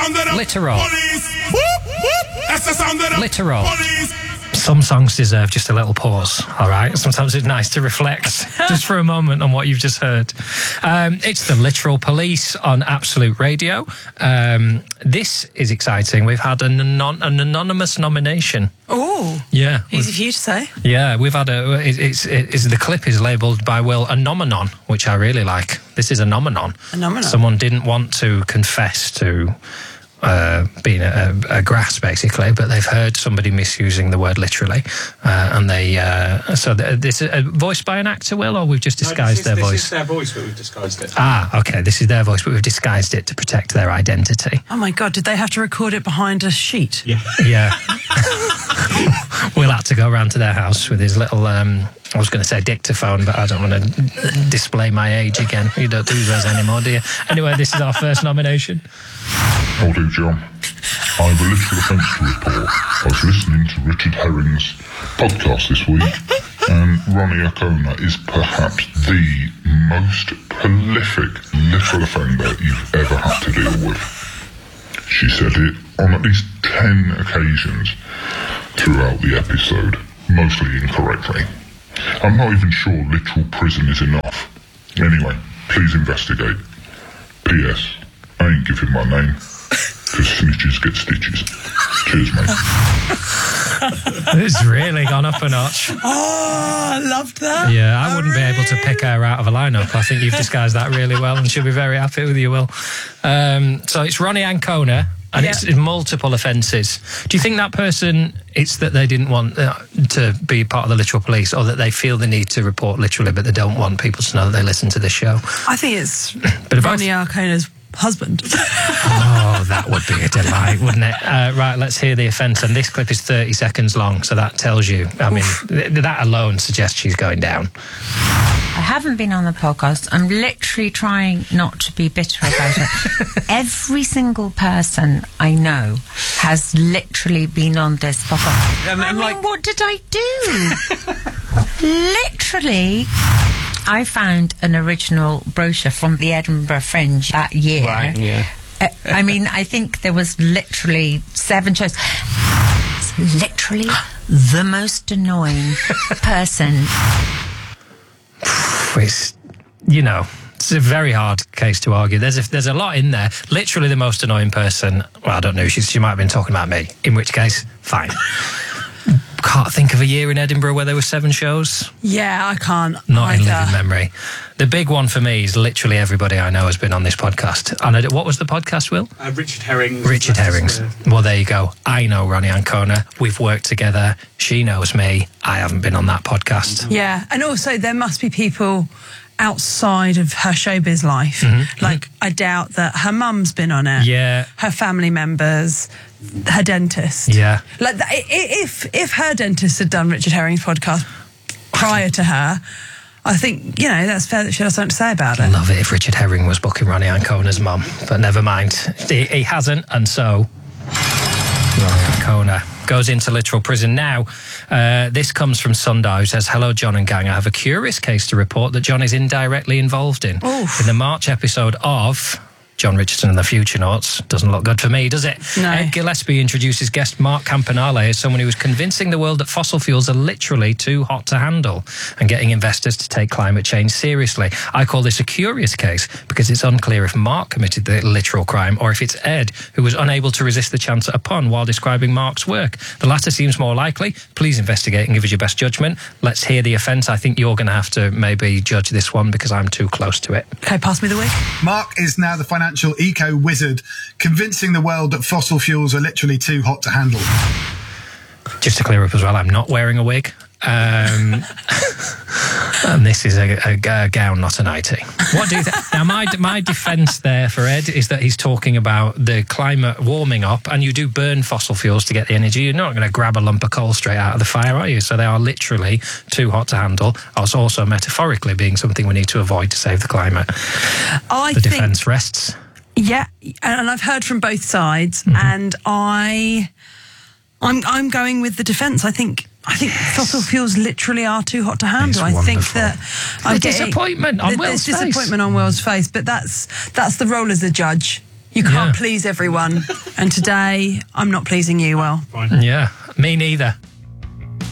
sound of the literal. police. Whoop, whoop. That's the sound of the Literal. police. Some songs deserve just a little pause, all right? Sometimes it's nice to reflect just for a moment on what you've just heard. It's the Literal Police on Absolute Radio. This is exciting. We've had an anonymous nomination. Oh, Yeah. easy for you to say. Yeah, we've had the clip is labelled by Will a nomenon, which I really like. This is a nomenon. A nomenon. Someone didn't want to confess to being a grass, basically, but they've heard somebody misusing the word literally, and they this is voiced by an actor, Will, or we've just disguised their voice? This is their voice, but we've disguised it. Okay, this is their voice, but we've disguised it to protect their identity. Oh my God, did they have to record it behind a sheet? Yeah. Yeah. Will had to go around to their house with his little, I was going to say dictaphone, but I don't want to display my age again. You don't do those anymore, do you? Anyway, this is our first nomination. How do, John? I have a literal offence to report. I was listening to Richard Herring's podcast this week, and Ronnie O'Connor is perhaps the most prolific literal offender you've ever had to deal with. She said it on at least 10 occasions throughout the episode, mostly incorrectly. I'm not even sure literal prison is enough. Anyway, please investigate. P.S. I ain't giving my name, because snitches get stitches. Cheers, mate. It's really gone up a notch. Oh, I loved that. Yeah, I wouldn't be able to pick her out of a lineup. I think you've disguised that really well, and she'll be very happy with you, Will. So it's Ronnie Ancona, and it's multiple offences. Do you think that person, it's that they didn't want to be part of the Literal Police, or that they feel the need to report literally, but they don't want people to know that they listen to the show? I think it's But Ronnie Arcona's husband. Oh, that would be a delight, wouldn't it? Right, let's hear the offence. And this clip is 30 seconds long, so that tells you. I mean, that alone suggests she's going down. I haven't been on the podcast. I'm literally trying not to be bitter about it. Every single person I know has literally been on this podcast. I mean, what did I do? Literally, I found an original brochure from the Edinburgh Fringe that year. Right, yeah. I mean, I think there was literally 7 shows. It's literally the most annoying person. It's, it's a very hard case to argue. There's a lot in there. Literally the most annoying person. Well, I don't know. She might have been talking about me. In which case, fine. Can't think of a year in Edinburgh where there were 7 shows. Yeah, I can't. Not in living memory. The big one for me is literally everybody I know has been on this podcast. And what was the podcast, Will? Richard Herring's. Richard Herring's. Well, there you go. I know Ronnie Ancona. We've worked together. She knows me. I haven't been on that podcast. Yeah, and also there must be people outside of her showbiz life. Like, I doubt that her mum's been on it. Yeah. Her family members, her dentist. Yeah. Like, if her dentist had done Richard Herring's podcast prior to her, I think, that's fair that she has something to say about it. I'd love it if Richard Herring was booking Ronnie Ancona's mum, but never mind. He hasn't, and so Ronnie Ancona goes into literal prison now. This comes from Sundar, who says, "Hello, John and gang. I have a curious case to report that John is indirectly involved in. Oof. In the March episode of John Richardson and the Futurenauts. Doesn't look good for me, does it? No. Ed Gillespie introduces guest Mark Campanale as someone who was convincing the world that fossil fuels are literally too hot to handle and getting investors to take climate change seriously. I call this a curious case because it's unclear if Mark committed the literal crime or if it's Ed who was unable to resist the chance at a pun while describing Mark's work. The latter seems more likely. Please investigate and give us your best judgment. Let's hear the offence. I think you're going to have to maybe judge this one because I'm too close to it." Okay, pass me the wig. Mark is now the financial eco-wizard, convincing the world that fossil fuels are literally too hot to handle. Just to clear up as well, I'm not wearing a wig. And this is a gown, not a nightie. What do you think? Now, my defence there for Ed is that he's talking about the climate warming up, and you do burn fossil fuels to get the energy. You're not going to grab a lump of coal straight out of the fire, are you? So they are literally too hot to handle. It's also metaphorically being something we need to avoid to save the climate. The defence rests. Yeah, and I've heard from both sides, and I'm going with the defence. I think fossil fuels literally are too hot to handle. It's I think wonderful. that disappointment on Will's face. Disappointment on Will's face, but that's the role as a judge. You can't Yeah. please everyone. And today, I'm not pleasing you, Will. Yeah, me neither.